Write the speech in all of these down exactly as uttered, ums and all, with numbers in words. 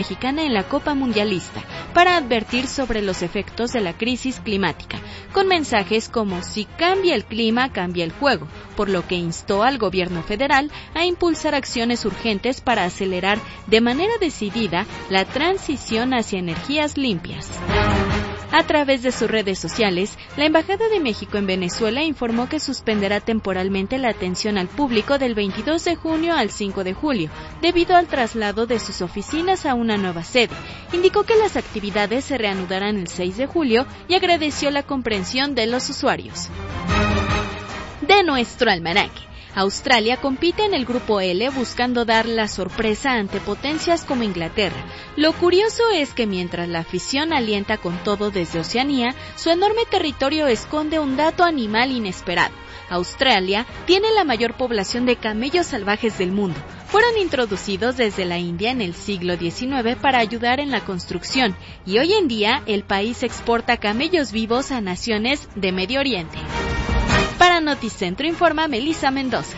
mexicana en la Copa Mundialista para advertir sobre los efectos de la crisis climática, con mensajes como si cambia el clima, cambia el juego, por lo que instó al gobierno federal a impulsar acciones urgentes para acelerar de manera decidida la transición hacia energías limpias. A través de sus redes sociales, la Embajada de México en Venezuela informó que suspenderá temporalmente la atención al público del veintidós de junio al cinco de julio, debido al traslado de sus oficinas a una nueva sede. Indicó que las actividades se reanudarán el seis de julio y agradeció la comprensión de los usuarios. De nuestro almanaque. Australia compite en el Grupo L buscando dar la sorpresa ante potencias como Inglaterra. Lo curioso es que mientras la afición alienta con todo desde Oceanía, su enorme territorio esconde un dato animal inesperado. Australia tiene la mayor población de camellos salvajes del mundo. Fueron introducidos desde la India en el siglo diecinueve para ayudar en la construcción y hoy en día el país exporta camellos vivos a naciones de Medio Oriente. Para Noticentro informa Melissa Mendoza.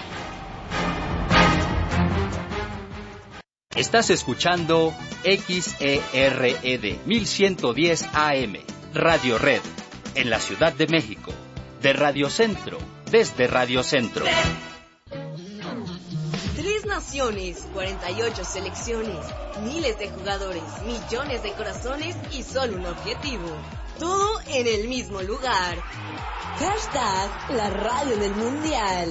Estás escuchando X E R E D mil ciento diez A M, Radio Red, en la Ciudad de México, de Radio Centro, desde Radio Centro. Tres naciones, cuarenta y ocho selecciones, miles de jugadores, millones de corazones y solo un objetivo. Todo en el mismo lugar. Hashtag la radio del mundial.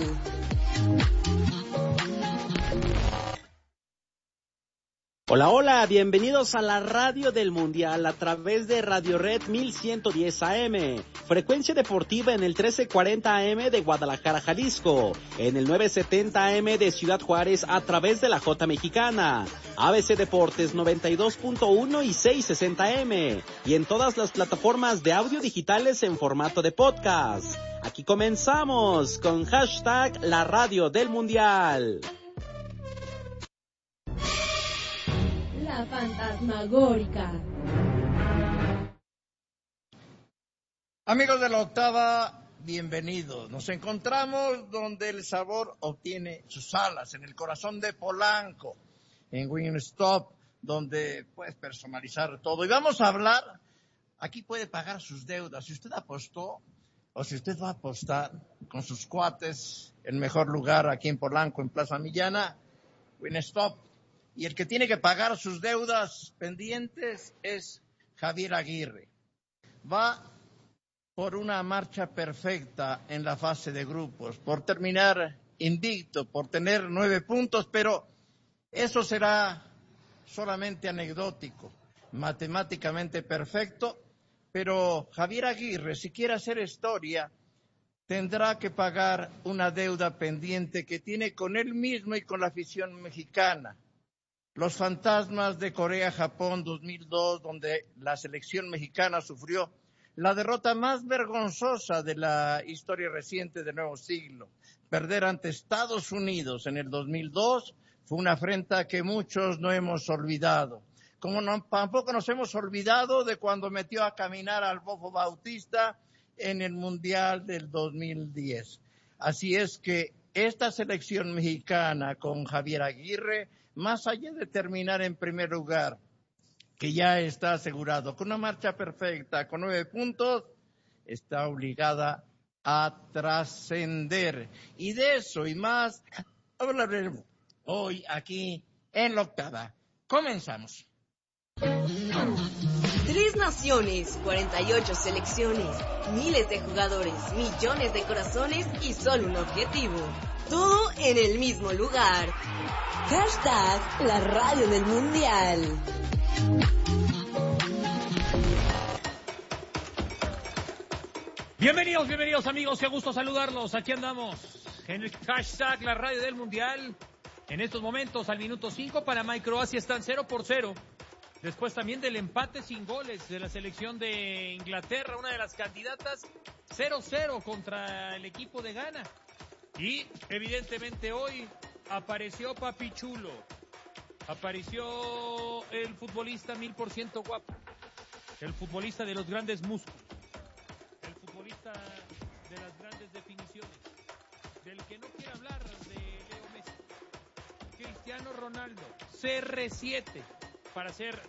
Hola, hola, bienvenidos a la radio del mundial a través de Radio Red mil ciento diez A M, frecuencia deportiva en el trece cuarenta A M de Guadalajara, Jalisco, en el nueve setenta A M de Ciudad Juárez a través de la J Mexicana, A B C Deportes noventa y dos punto uno y seiscientos sesenta A M, y en todas las plataformas de audio digitales en formato de podcast. Aquí comenzamos con hashtag la radio del mundial. La fantasmagórica. Amigos de la octava, bienvenidos. Nos encontramos donde el sabor obtiene sus alas, en el corazón de Polanco, en Wingstop, donde puedes personalizar todo. Y vamos a hablar, aquí puede pagar sus deudas. Si usted apostó o si usted va a apostar con sus cuates, el mejor lugar aquí en Polanco, en Plaza Millana, Wingstop. Y el que tiene que pagar sus deudas pendientes es Javier Aguirre. Va por una marcha perfecta en la fase de grupos, por terminar invicto, por tener nueve puntos, pero eso será solamente anecdótico, matemáticamente perfecto, pero Javier Aguirre, si quiere hacer historia, tendrá que pagar una deuda pendiente que tiene con él mismo y con la afición mexicana. Los fantasmas de Corea-Japón dos mil dos, donde la selección mexicana sufrió la derrota más vergonzosa de la historia reciente del nuevo siglo. Perder ante Estados Unidos en el dos mil dos fue una afrenta que muchos no hemos olvidado. Como no, tampoco nos hemos olvidado de cuando metió a caminar al Bofo Bautista en el Mundial del dos mil diez. Así es que esta selección mexicana con Javier Aguirre, más allá de terminar en primer lugar, que ya está asegurado, con una marcha perfecta, con nueve puntos, está obligada a trascender. Y de eso y más hablaremos hoy aquí en la octava. Comenzamos. Tres naciones, cuarenta y ocho selecciones, miles de jugadores, millones de corazones y solo un objetivo. Todo en el mismo lugar. Hashtag la radio del mundial. Bienvenidos, bienvenidos amigos, qué gusto saludarlos. Aquí andamos en el hashtag la radio del mundial. En estos momentos, al minuto cinco, Panamá y Croacia están cero por cero. Después también del empate sin goles de la selección de Inglaterra, una de las candidatas, cero cero contra el equipo de Ghana. Y evidentemente hoy apareció Papi Chulo, apareció el futbolista mil por ciento guapo, el futbolista de los grandes músculos, el futbolista de las grandes definiciones, del que no quiere hablar de Leo Messi, Cristiano Ronaldo, C R siete, para ser